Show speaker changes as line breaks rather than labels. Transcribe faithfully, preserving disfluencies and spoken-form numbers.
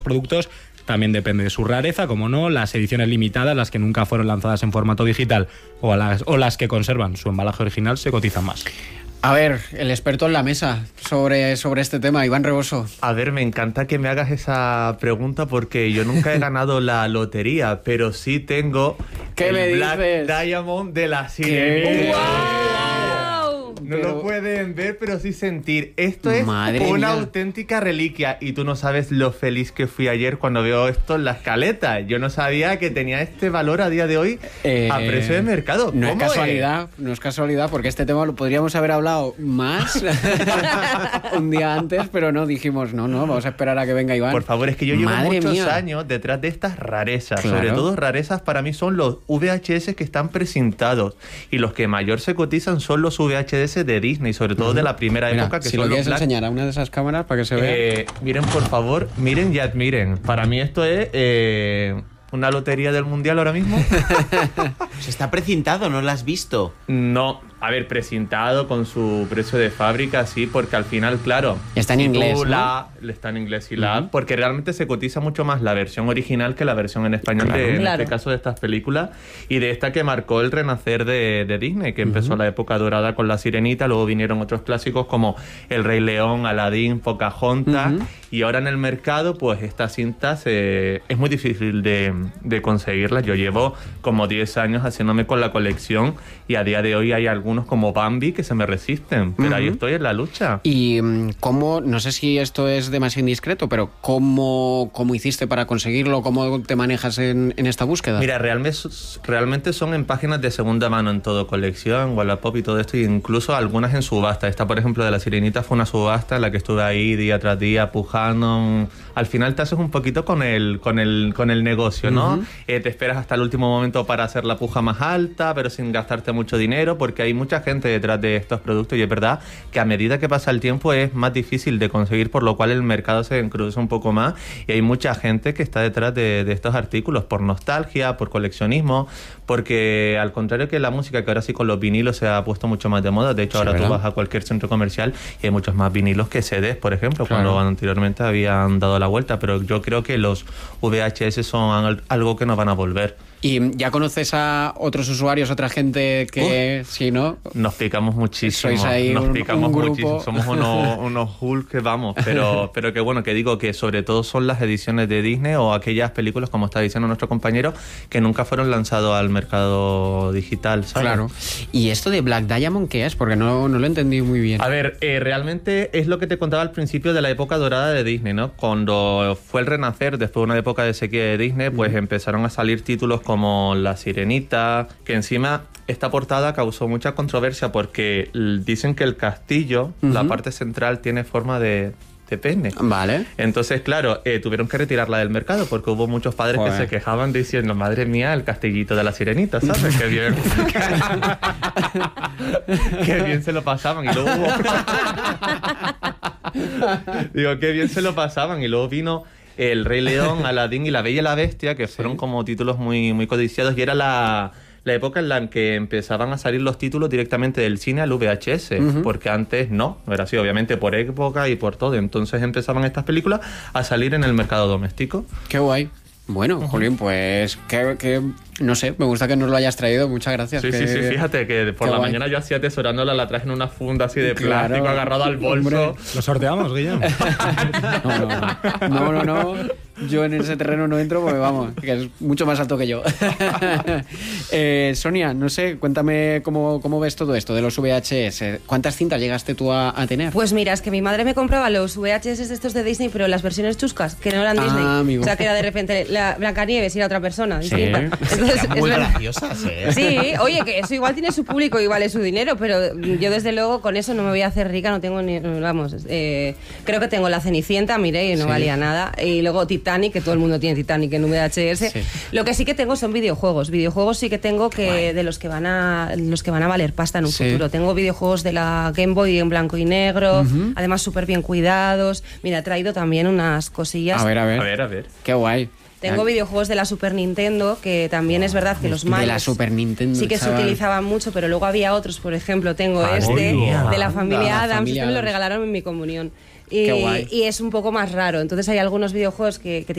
productos también depende de su rareza, como no, las ediciones limitadas, las que nunca fueron lanzadas en formato digital o las, o las que conservan su embalaje original, se cotizan más.
A ver, el experto en la mesa sobre, sobre este tema, Iván Reboso.
A ver, me encanta que me hagas esa pregunta porque yo nunca he ganado la lotería, pero sí tengo
¿Qué
el
me
Black
dices?
Diamond de la Sirenita. No
Pero...
lo pueden ver, pero sí sentir. Esto es
Madre
una
mía.
auténtica reliquia. Y tú no sabes lo feliz que fui ayer cuando veo esto en la escaleta. Yo no sabía que tenía este valor a día de hoy
Eh,
a precio de mercado.
No es
¿Cómo
casualidad, no es casualidad, porque este tema lo podríamos haber hablado más un día antes, pero no, dijimos, no, no, vamos a esperar a que venga Iván.
Por favor, es que yo llevo
Madre
muchos
mía.
años detrás de estas rarezas.
Claro.
Sobre todo rarezas para mí son los V H S que están precintados. Y los que mayor se cotizan son los V H S de Disney, sobre todo de la primera
Mira,
época, que
si
son
lo
los
quieres
Black.
enseñar a una de esas cámaras para que se vea.
Eh, miren, por favor, miren y admiren. Para mí esto es eh, una lotería del mundial ahora mismo.
Se está precintado, ¿no lo has visto?
No, a ver, precintado con su precio de fábrica, sí, porque al final, claro...
Está en
si
inglés,
tú
¿no?
la, está en inglés y la...
Ujú.
Porque realmente se cotiza mucho más la versión original que la versión en español,
Claro.
de, en
Claro.
este caso de estas películas, y de esta que marcó el renacer de, de Disney, que empezó la época dorada con La Sirenita, luego vinieron otros clásicos como El Rey León, Aladín, Pocahontas,
Ujú.
y ahora en el mercado, pues estas cintas eh, es muy difícil de, de conseguirlas. Yo llevo como diez años haciéndome con la colección y a día de hoy hay algunos como Bambi que se me resisten, pero
Ujú.
ahí estoy en la lucha.
Y mm, cómo, no sé si esto es demasiado indiscreto, pero ¿cómo, cómo hiciste para conseguirlo? ¿Cómo te manejas en, en esta búsqueda?
Mira, realmente, realmente son en páginas de segunda mano en todo, colección, Wallapop y todo esto, e incluso algunas en subasta. Esta, por ejemplo, de La Sirenita fue una subasta en la que estuve ahí día tras día pujando. Al final te haces un poquito con el, con el, con el negocio, ¿no?
Ujú.
Eh, te esperas hasta el último momento para hacer la puja más alta, pero sin gastarte mucho dinero, porque hay mucha gente detrás de estos productos y es verdad que a medida que pasa el tiempo es más difícil de conseguir, por lo cual el mercado se encruza un poco más y hay mucha gente que está detrás de, de estos artículos por nostalgia, por coleccionismo, porque al contrario que la música, que ahora sí con los vinilos se ha puesto mucho más de moda. De hecho,
Sí,
ahora
¿verdad?
tú vas a cualquier centro comercial y hay muchos más vinilos que C Ds, por ejemplo,
Claro.
cuando anteriormente habían dado la vuelta, pero yo creo que los V H S son al- algo que no van a volver.
¿Y ya conoces a otros usuarios, otra gente que, sí, no?
Nos picamos muchísimo,
Sois ahí
nos
un-
picamos
un grupo.
muchísimo, somos unos, unos Hulk que vamos, pero, pero que bueno, que digo que sobre todo son las ediciones de Disney o aquellas películas, como está diciendo nuestro compañero, que nunca fueron lanzados al mercado digital, ¿sabes?
Claro. ¿Y esto de Black Diamond qué es? Porque no, no lo entendí muy bien.
A ver, eh, realmente es lo que te contaba al principio de la época dorada de Disney, ¿no? Cuando fue el renacer, después de una época de sequía de Disney, pues empezaron a salir títulos como La Sirenita, que encima esta portada causó mucha controversia porque l- dicen que el castillo, la
Ujú.
parte central, tiene forma de, de pene.
Vale.
Entonces, claro, eh, tuvieron que retirarla del mercado porque hubo muchos padres
Joder.
que se quejaban diciendo, madre mía, el castillito de La Sirenita, ¿sabes? Qué bien. Qué bien se lo pasaban. Y luego hubo... Digo, qué bien se lo pasaban. Y luego vino El Rey León, Aladín y La Bella y la Bestia, que fueron como títulos muy, muy codiciados. Y era la... la época en la que empezaban a salir los títulos directamente del cine al V H S,
Ujú.
porque antes no, era así, obviamente por época y por todo. Entonces empezaban estas películas a salir en el mercado doméstico.
Qué guay. Bueno, Julián, pues que, que no sé, me gusta que nos lo hayas traído. Muchas gracias.
Sí,
que-
sí, sí, fíjate que por
qué
la
guay.
mañana yo así atesorándola, la traje en una funda así de
Claro,
plástico agarrado al bolso.
hombre.
¿Lo sorteamos, Guillem?
No, no, no, no, no, no. Yo en ese terreno no entro porque vamos, que es mucho más alto que yo. eh, Sonia, no sé, cuéntame cómo, cómo ves todo esto de los V H S. ¿Cuántas cintas llegaste tú a, a tener?
Pues mira, es que mi madre me compraba los V H S de estos de Disney, pero las versiones chuscas, que no eran
Ah,
Disney.
amigo.
O sea, que era de repente la Blancanieves y era otra persona
Sí.
distinta. Entonces,
Eran muy
es verdad.
graciosas, ¿eh?
Sí, oye, que eso igual tiene su público y vale su dinero, pero yo desde luego con eso no me voy a hacer rica, no tengo ni, vamos, eh, creo que tengo la Cenicienta, miré y no
Sí.
valía nada, y luego Titanic, que todo el mundo tiene Titanic en V H S.
Sí.
Lo que sí que tengo son videojuegos, videojuegos sí que tengo que de los que van a los que van a valer pasta en un
Sí.
futuro. Tengo videojuegos de la Game Boy en blanco y negro,
Ujú.
además súper bien cuidados. Mira, he traído también unas cosillas.
A ver, a ver.
A ver, a ver.
Qué guay.
Tengo
Ah,
videojuegos de la Super Nintendo, que también es verdad que los
de
malos
la Super Nintendo,
sí que se
chaval.
utilizaban mucho, pero luego había otros, por ejemplo, tengo
Madre
este
mía.
de la familia
La
Adams,
familia
este me lo
Addams.
regalaron en mi comunión. Y,
Qué guay.
y es un poco más raro, entonces hay algunos videojuegos que, que